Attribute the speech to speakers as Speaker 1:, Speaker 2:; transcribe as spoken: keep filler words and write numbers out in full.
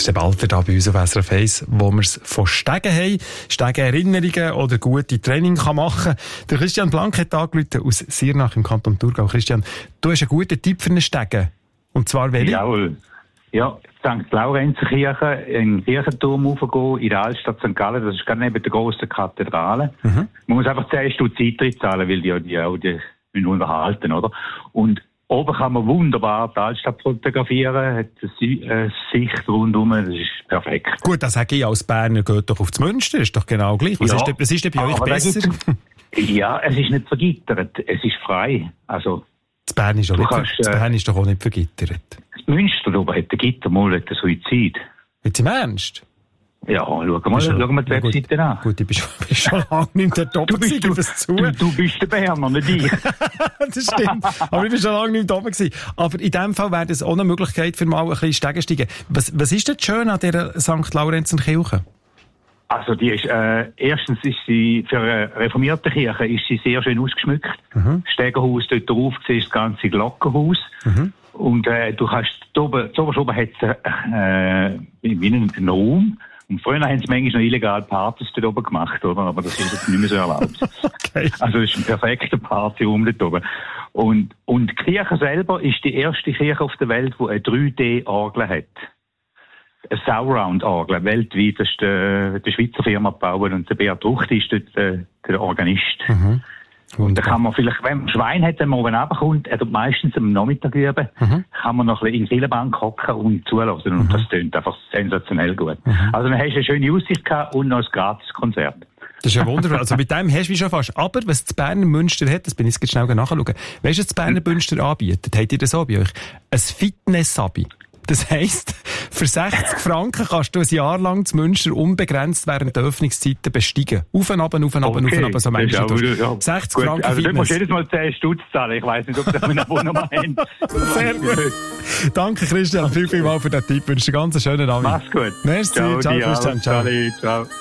Speaker 1: ist der bald wieder da bei uns auf S R F eins, wo wir es von Stegen haben, Stegen-Erinnerungen oder gute Training kann machen. Der Christian Blank hat angerufen aus Siernach im Kanton Thurgau. Christian, du hast einen guten Tipp für einen Stegen. Und zwar welchen?
Speaker 2: Jawohl. Ja, Sankt Laurenzkirche, in den Kirchenturm raufgehen, in der Altstadt Sankt Gallen, das ist gerade neben der grossen Kathedrale. Mhm. Man muss einfach zehn Stunden Eintritt zahlen, weil die ja die, auch die müssen unterhalten, oder? Und oben kann man wunderbar die Altstadt fotografieren, hat eine Sicht rundum, das ist perfekt.
Speaker 1: Gut, das sage ich als Berner, geht doch auf das Münster, ist doch genau gleich. Was, ja, ist, denn, was ist denn bei euch besser?
Speaker 2: Ja, es ist nicht vergittert, es ist frei. Also,
Speaker 1: das Bern ist, nicht,
Speaker 2: kannst,
Speaker 1: das Bern ist doch auch nicht vergittert.
Speaker 2: Das Münster oben hat ein Gitter, mal hat einen Suizid.
Speaker 1: Jetzt im Ernst?
Speaker 2: Ja, schau mal, schau mal die
Speaker 1: ja,
Speaker 2: Webseite
Speaker 1: gut,
Speaker 2: an.
Speaker 1: Gut, ich bin schon, bin schon lange nicht der Top gewesen,
Speaker 2: du,
Speaker 1: das zu.
Speaker 2: Du, du bist der Berner, nicht ich.
Speaker 1: Das stimmt. Aber ich bin schon lange nicht da oben gewesen. Aber in dem Fall wäre das auch eine Möglichkeit für mal ein bisschen Stegen steigen. Was, was ist denn schön an dieser Sankt Laurenzenkirche?
Speaker 2: Also, die ist, äh, erstens ist sie, für eine reformierte Kirche ist sie sehr schön ausgeschmückt. Mhm. Stegenhaus dort drauf, siehst das ganze Glockenhaus. Mhm. Und, äh, du kannst, da oben, da oben hat es, äh, wie einen Raum. Und früher haben sie manchmal noch illegal Partys dort oben gemacht, oder? Aber das ist jetzt nicht mehr so erlaubt. Okay. Also, es ist ein perfekter Partyraum dort oben. Und, und die Kirche selber ist die erste Kirche auf der Welt, die eine drei D-Orgel hat. Eine Surround-Orgel, weltweit, das ist die, die Schweizer Firma gebaut und der Beat Rucht ist dort der, der Organist. Mhm. Und da kann man vielleicht, wenn man Schwein hat, wenn man oben runterkommt, er tut meistens am Nachmittag üben, mhm. kann man noch ein bisschen in die Silberbank hocken und zulassen. Und mhm. das tönt einfach sensationell gut. Mhm. Also dann hast du eine schöne Aussicht gehabt und noch ein Gratis-Konzert.
Speaker 1: Das ist ja wunderbar. Also mit dem hast du mich schon fast. Aber was das Berner Münster hat, das bin ich jetzt schnell nachschauen. Weißt du, was das Berner Münster anbietet? Habt ihr das auch bei euch? Ein Fitness-Abi. Das heisst, für sechzig Franken kannst du ein Jahr lang das Münster unbegrenzt während der Öffnungszeiten besteigen. Auf und ab, auf und ab, okay. auf und ab, so manchmal. Ja, sechzig gut. Franken
Speaker 2: Also,
Speaker 1: Fitness.
Speaker 2: du musst jedes Mal zehn Stutz zahlen. Ich weiss nicht, ob das ein Abonnement haben.
Speaker 1: Sehr gut. Danke, Christian. Viel, viel mal für den Tipp. Ich wünsche dir einen ganz schönen Abend.
Speaker 2: Mach's gut.
Speaker 1: Merci. Ciao, ciao Christian. Ciao.
Speaker 2: Ciao.